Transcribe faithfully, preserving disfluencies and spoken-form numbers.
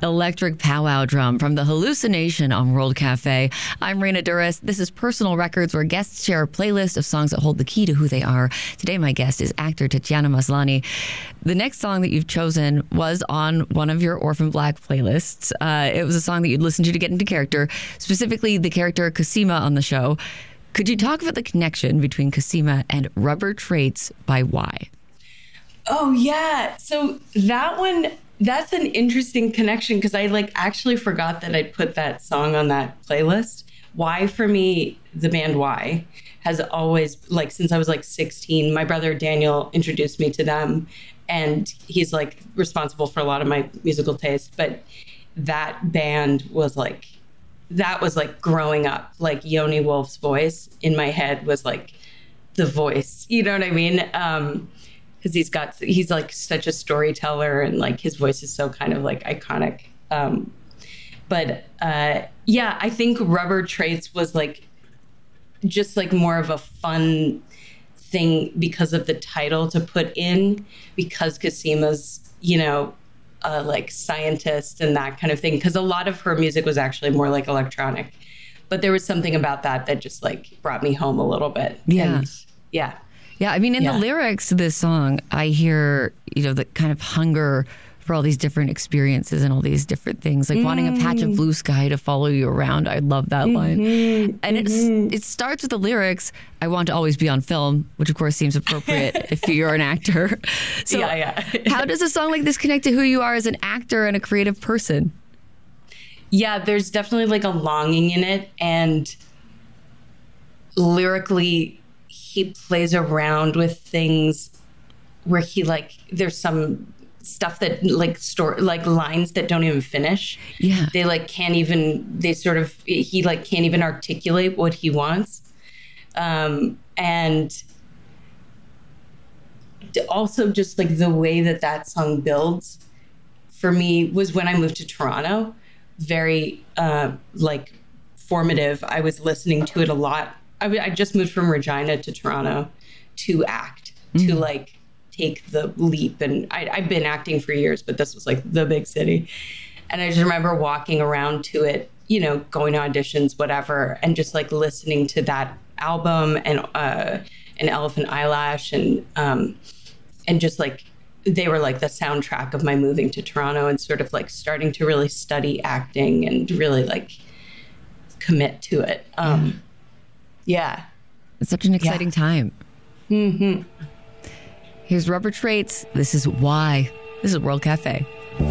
Electric Powwow Drum from the Hallucination on World Cafe. I'm Raina Duras. This is Personal Records, where guests share a playlist of songs that hold the key to who they are. Today, my guest is actor Tatiana Maslany. The next song that you've chosen was on one of your Orphan Black playlists. Uh, it was a song that you'd listen to to get into character, specifically the character Cosima on the show. Could you talk about the connection between Cosima and Rubber Traits by Y? Oh, yeah. So that one... That's an interesting connection because I like actually forgot that I'd put that song on that playlist. Y for me, the band Y, has always, like, since I was like sixteen, my brother Daniel introduced me to them, and he's like responsible for a lot of my musical taste. But that band was like, that was like growing up, like Yoni Wolf's voice in my head was like the voice, you know what I mean? Um, because he's got, he's like such a storyteller, and like his voice is so kind of like iconic. Um, but uh, yeah, I think Rubber Traits was like just like more of a fun thing because of the title to put in, because Cosima's, you know, uh, like scientist and that kind of thing. Because a lot of her music was actually more like electronic, but there was something about that that just like brought me home a little bit. Yeah. And, yeah. Yeah, I mean, in Yeah. the lyrics to this song, I hear, you know, the kind of hunger for all these different experiences and all these different things, like mm. wanting a patch of blue sky to follow you around. I love that mm-hmm. line. And mm-hmm. it's, it starts with the lyrics, I want to always be on film, which of course seems appropriate if you're an actor. So yeah, yeah. How does a song like this connect to who you are as an actor and a creative person? Yeah, there's definitely like a longing in it. And lyrically, he plays around with things where he like, there's some stuff that like store, like lines that don't even finish. Yeah. They like can't even, they sort of, he like can't even articulate what he wants. Um, and also just like the way that that song builds for me was when I moved to Toronto, very uh, like formative. I was listening to it a lot. I, I just moved from Regina to Toronto to act, mm. to like take the leap. And I, I've been acting for years, but this was like the big city. And I just remember walking around to it, you know, going to auditions, whatever, and just like listening to that album and uh, and Elephant Eyelash and um, and just like they were like the soundtrack of my moving to Toronto and sort of like starting to really study acting and really like commit to it. Um, mm. Yeah. It's such an exciting yeah. time. Mm-hmm. Here's Rubber Traits. This is Y. This is World Cafe.